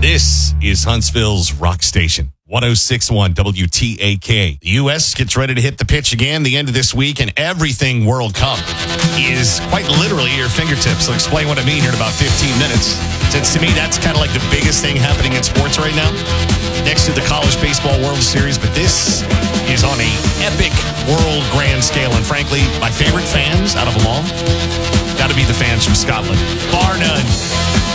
This is Huntsville's Rock Station, 106.1 WTAK. The U.S. gets ready to hit the pitch again the end of this week, and everything World Cup is quite literally at your fingertips. I'll explain what I mean here in about 15 minutes. Since to me, that's kind of like the biggest thing happening in sports right now, next to the College Baseball World Series. But this is on an epic world grand scale, and frankly, my favorite fans out of them all got to be the fans from Scotland, bar none.